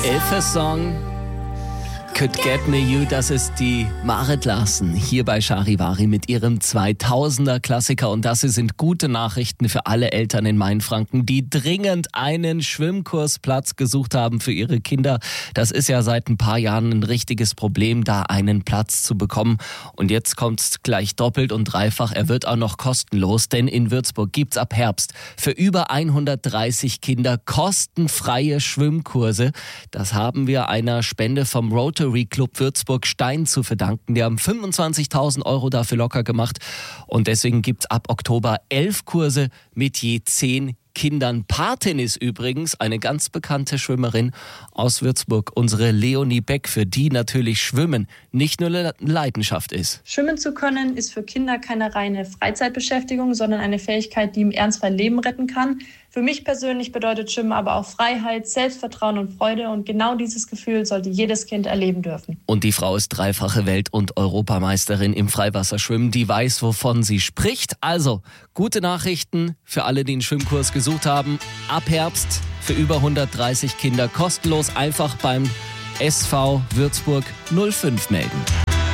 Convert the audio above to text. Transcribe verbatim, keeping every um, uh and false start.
Elfe-Song Could Get Me You, das ist die Marit Larsen hier bei Charivari mit ihrem zweitausender-Klassiker. Und das sind gute Nachrichten für alle Eltern in Mainfranken, die dringend einen Schwimmkursplatz gesucht haben für ihre Kinder. Das ist ja seit ein paar Jahren ein richtiges Problem, da einen Platz zu bekommen. Und jetzt kommt es gleich doppelt und dreifach. Er wird auch noch kostenlos, denn in Würzburg gibt's ab Herbst für über hundertdreißig Kinder kostenfreie Schwimmkurse. Das haben wir einer Spende vom Rotary Club Würzburg Stein zu verdanken. Die haben fünfundzwanzigtausend Euro dafür locker gemacht und deswegen gibt es ab Oktober elf Kurse mit je zehn Kindern. Patin ist übrigens eine ganz bekannte Schwimmerin aus Würzburg, unsere Leonie Beck, für die natürlich Schwimmen nicht nur eine Leidenschaft ist. Schwimmen zu können ist für Kinder keine reine Freizeitbeschäftigung, sondern eine Fähigkeit, die im Ernstfall Leben retten kann. Für mich persönlich bedeutet Schwimmen aber auch Freiheit, Selbstvertrauen und Freude, und genau dieses Gefühl sollte jedes Kind erleben dürfen. Und die Frau ist dreifache Welt- und Europameisterin im Freiwasserschwimmen, die weiß, wovon sie spricht. Also, gute Nachrichten für alle, die einen Schwimmkurs gesucht haben. Ab Herbst für über hundertdreißig Kinder kostenlos, einfach beim S V Würzburg null fünf melden.